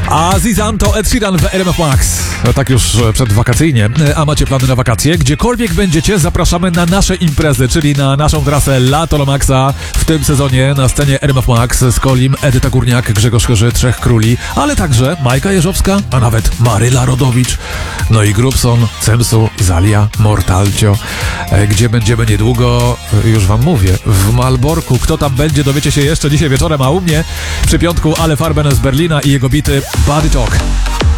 Azizan to Ed Sheeran w RMF Max. Tak już przedwakacyjnie. A macie plany na wakacje? Gdziekolwiek będziecie, zapraszamy na nasze imprezy, czyli na naszą trasę Lato na Maxa. W tym sezonie na scenie RMF Max z Kolim, Edyta Górniak, Grzegorz Chyży, Trzech Króli, ale także Majka Jeżowska, a nawet Maryla Rodowicz, no i Grubson, Cemsu, Zalia, Mortalcio, gdzie będziemy niedługo, już wam mówię, w Malborku. Kto tam będzie, dowiecie się jeszcze dzisiaj wieczorem, a u mnie przy piątku Ale Farben z Berlina i jego bity Body Talk.